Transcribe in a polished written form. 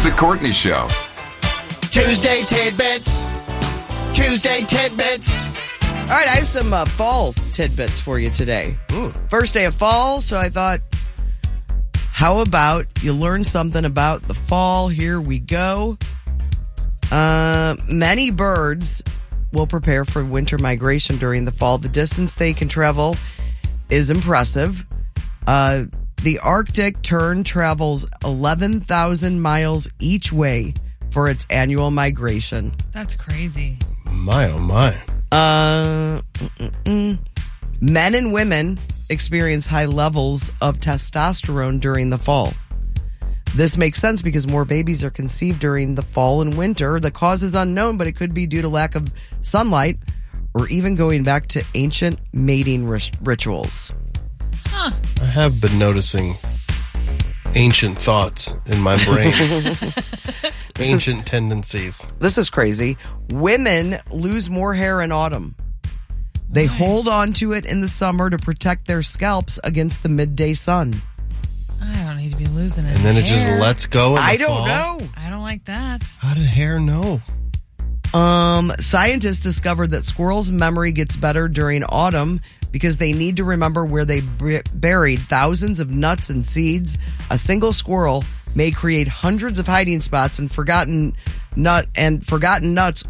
Lisa Courtney Show. Tuesday Tidbits. Tuesday Tidbits. All right, I have some fall tidbits for you today. First day of fall, so I thought, how about you learn something about the fall? Here we go. Many birds will prepare for winter migration during the fall. The distance they can travel is impressive. The Arctic tern travels 11,000 miles each way for its annual migration. That's crazy. My, oh my. Men and women experience high levels of testosterone during the fall. This makes sense because more babies are conceived during the fall and winter. The cause is unknown, but it could be due to lack of sunlight or even going back to ancient mating rituals. Huh. I have been noticing ancient thoughts in my brain. Ancient tendencies. This is crazy. Women lose more hair in autumn. They hold on to it in the summer to protect their scalps against the midday sun. I don't need to be losing it. And then it just lets go in the I don't fall? know. I don't like that. How did hair know? Scientists discovered that squirrels' memory gets better during autumn because they need to remember where they buried thousands of nuts and seeds. A single squirrel may create hundreds of hiding spots and forgotten nuts